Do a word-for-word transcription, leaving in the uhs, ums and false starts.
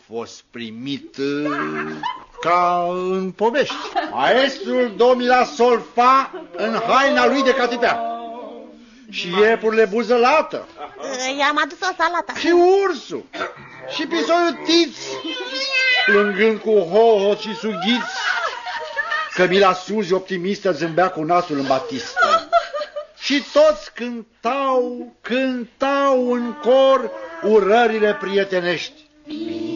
fost primit ca în povești. Maestrul domnila Solfa în haina lui de catipea. Și iepurile buzălată. I-am adus o salată. Și ursul. Și pisoiul Tiț, plângând cu hohot și sughiți. Cămila Suzi, optimistă, zâmbea cu nasul în batist. Și toți cântau, cântau în cor urările prietenești.